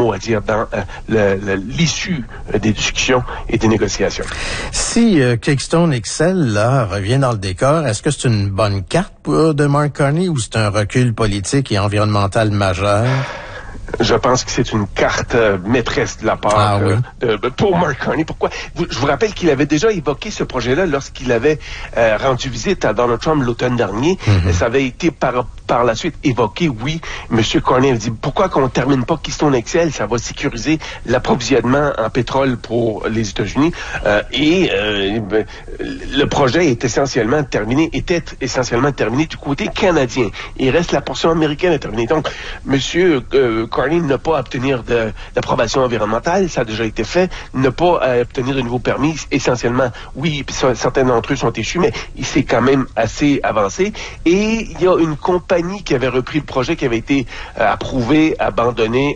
mot à dire dans l'issue des discussions et des négociations. Si Keystone XL là, revient dans le décor, est-ce que c'est une bonne carte de Mark Carney ou c'est un recul politique et environnemental majeur? Je pense que c'est une carte maîtresse de la part pour Mark Carney. Pourquoi? Je vous rappelle qu'il avait déjà évoqué ce projet-là lorsqu'il avait rendu visite à Donald Trump l'automne dernier. Mm-hmm. Ça avait été par la suite évoqué, oui. M. Carney a dit, pourquoi qu'on termine pas Keystone XL? Ça va sécuriser l'approvisionnement en pétrole pour les États-Unis. Le projet était essentiellement terminé du côté canadien. Il reste la portion américaine à terminer. Donc, M. Carney n'a pas à obtenir d'approbation environnementale, ça a déjà été fait, n'a pas à obtenir de nouveaux permis, essentiellement, oui, puis certains d'entre eux sont échus, mais il s'est quand même assez avancé. Et il y a une compagnie qui avait repris le projet, qui avait été approuvé, abandonné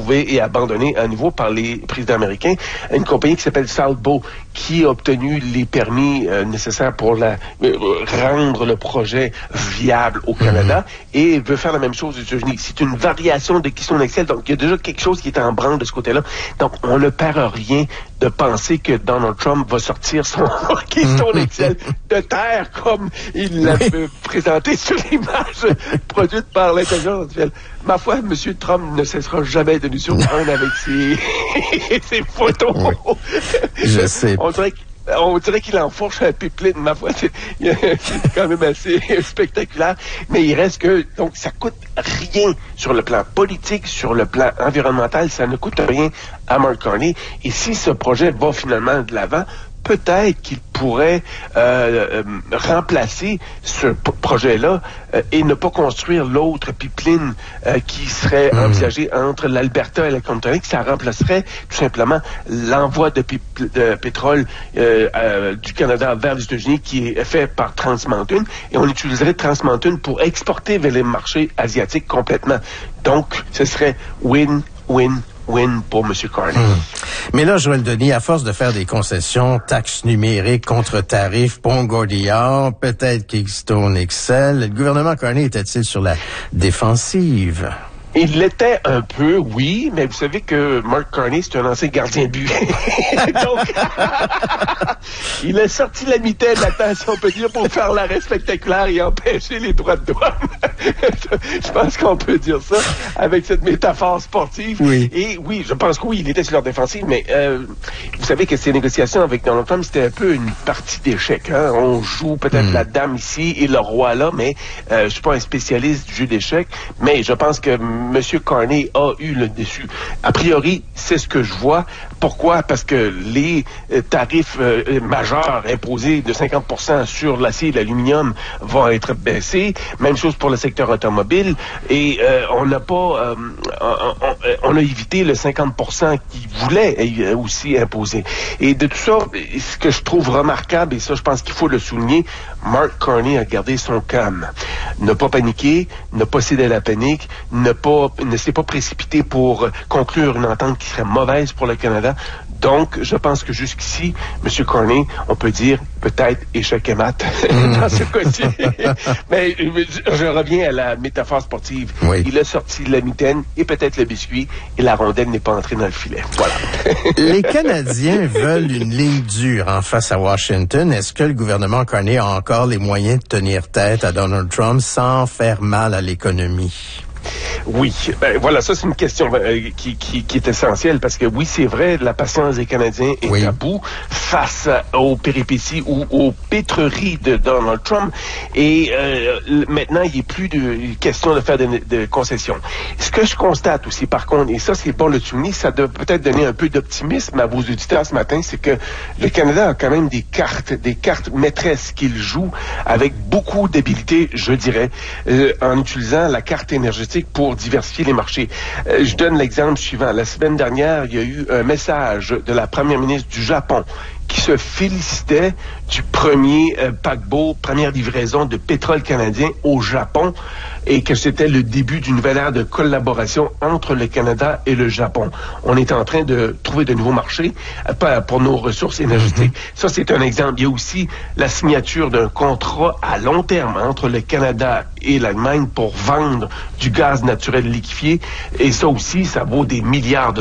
à nouveau par les présidents américains, une compagnie qui s'appelle Salbo, qui a obtenu les permis nécessaires pour rendre le projet viable au Canada et veut faire la même chose aux États-Unis. C'est une variation de Keystone XL, donc il y a déjà quelque chose qui est en branle de ce côté-là. Donc on ne perd rien de penser que Donald Trump va sortir son Keystone XL de terre comme il l'avait présenté sur l'image produite par l'intelligence artificielle. Ma foi, M. Trump ne cessera jamais de nous surprendre avec ses photos. Oui. Je sais. On dirait qu'il enfourche un pipeline, ma foi. C'est quand même assez spectaculaire. Mais il reste que, donc, ça coûte rien sur le plan politique, sur le plan environnemental. Ça ne coûte rien à Mark Carney. Et si ce projet va finalement de l'avant, peut-être qu'il pourrait remplacer ce projet-là et ne pas construire l'autre pipeline qui serait envisagé entre l'Alberta et la Colombie-Britannique. Ça remplacerait tout simplement l'envoi de pétrole du Canada vers les États-Unis qui est fait par Trans Mountain, et on utiliserait Trans Mountain pour exporter vers les marchés asiatiques complètement. Donc, ce serait win-win pour M. Carney. Mais là, Joël Denis, à force de faire des concessions, taxes numériques, contre-tarifs, pont-Gordillard, peut-être Keystone XL, le gouvernement Carney était-il sur la défensive? Il l'était un peu, oui, mais vous savez que Mark Carney, c'est un ancien gardien de but. Donc, il a sorti la mitaine, si on peut dire, pour faire l'arrêt spectaculaire et empêcher les droits de douane. Je pense qu'on peut dire ça avec cette métaphore sportive. Oui. Et oui, je pense que oui, il était sur leur défensive, mais vous savez que ces négociations avec Donald Trump, c'était un peu une partie d'échecs. Hein? On joue peut-être la dame ici et le roi là, mais je suis pas un spécialiste du jeu d'échecs, mais je pense que M. Carney a eu le dessus. A priori, c'est ce que je vois. Pourquoi? Parce que les tarifs majeurs imposés de 50% sur l'acier et l'aluminium vont être baissés. Même chose pour le secteur automobile. Et on n'a pas... on a évité le 50% qu'ils voulaient aussi imposer. Et de tout ça, ce que je trouve remarquable, et ça, je pense qu'il faut le souligner, Mark Carney a gardé son calme. Ne pas paniquer, ne pas céder à la panique, ne s'est pas précipité pour conclure une entente qui serait mauvaise pour le Canada. Donc, je pense que jusqu'ici, M. Carney, on peut dire peut-être échec et mat dans ce cas-ci. Mais je reviens à la métaphore sportive. Oui. Il a sorti la mitaine et peut-être le biscuit et la rondelle n'est pas entrée dans le filet. Voilà. Les Canadiens veulent une ligne dure en face à Washington. Est-ce que le gouvernement Carney a encore les moyens de tenir tête à Donald Trump sans faire mal à l'économie? Oui, voilà, ça c'est une question qui est essentielle parce que oui, c'est vrai, la patience des Canadiens est à bout face aux péripéties ou aux pétreries de Donald Trump et maintenant il n'est plus de question de faire de concessions. Ce que je constate aussi par contre, et ça c'est bon le souligner, ça doit peut-être donner un peu d'optimisme à vos auditeurs ce matin, c'est que le Canada a quand même des cartes maîtresses qu'il joue avec beaucoup d'habileté, je dirais, en utilisant la carte énergétique pour diversifier les marchés. Je donne l'exemple suivant. La semaine dernière, il y a eu un message de la première ministre du Japon qui se félicitait du premier paquebot, première livraison de pétrole canadien au Japon et que c'était le début d'une nouvelle ère de collaboration entre le Canada et le Japon. On est en train de trouver de nouveaux marchés pour nos ressources énergétiques. Ça, c'est un exemple. Il y a aussi la signature d'un contrat à long terme entre le Canada et l'Allemagne pour vendre du gaz naturel liquéfié et ça aussi, ça vaut des milliards de